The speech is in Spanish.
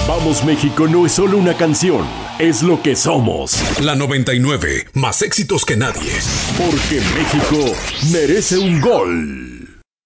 Vamos México no es solo una canción, es lo que somos. La 99, más éxitos que nadie. Porque México merece un gol.